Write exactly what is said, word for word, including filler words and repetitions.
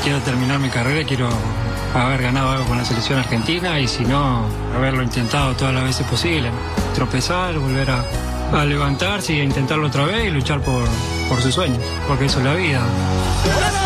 quiero terminar mi carrera y quiero haber ganado algo con la selección argentina y si no, haberlo intentado todas las veces posible. Tropezar, volver a, a levantarse y a intentarlo otra vez y luchar por, por sus sueños, porque eso es la vida.